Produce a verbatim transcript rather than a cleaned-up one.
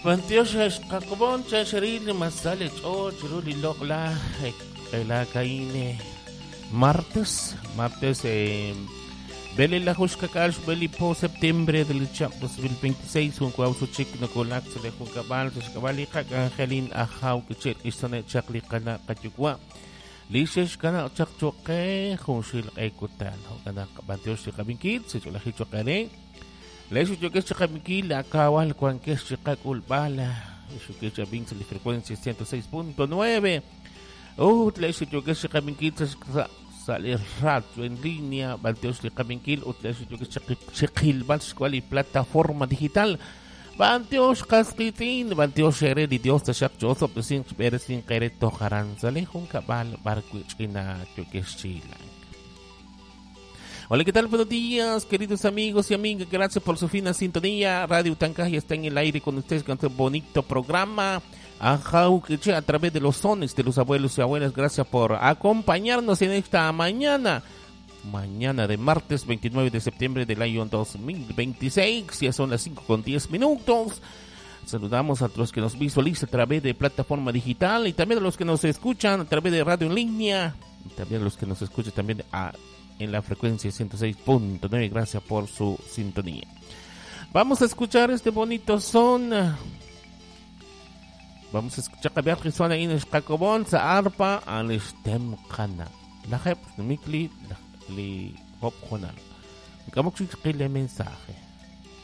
Pantioshas kakoboncha sharili masale o chiruli lokla kaila kaine martes martes eh beli la huska kalsh beli po septiembre del chap dos mil veintiséis un kwauso chik no kolak sele kun kabal sa kabali ka angelin ahaw kichir istone chakli kana kachukwa lishesh kana chakchoke khushil ekutal kana pantiosh kabinkit se chola hichokare Leso yo que se camiki la kawal cuan que se kakul bala eso que se vince la frecuencia ciento seis punto nueve oh leso yo que se camiki sale rato en línea balteos de camiki o leso yo que se kilbal cual plataforma digital Banteos kasquitin banteos ere di Dios ta shak joso pesin peresin kereto karanza lejun kabal barquich ina yo que chila. Hola, ¿qué tal? Buenos días, queridos amigos y amigas. Gracias por su fina sintonía. Radio Tancay está en el aire con ustedes con este bonito programa. A través de los sones de los abuelos y abuelas. Gracias por acompañarnos en esta mañana. Mañana de martes veintinueve de septiembre del año dos mil veintiséis. Ya son las cinco con diez minutos. Saludamos a los que nos visualizan a través de plataforma digital y también a los que nos escuchan a través de radio en línea. Y también a los que nos escuchan también a en la frecuencia ciento seis punto nueve. Gracias por su sintonía. Vamos a escuchar este bonito son. Vamos a escuchar a ver que suena en el Cacobón, sa arpa, al stem kana. La jep, mikli, li hop honal. Kamok si el mensaje.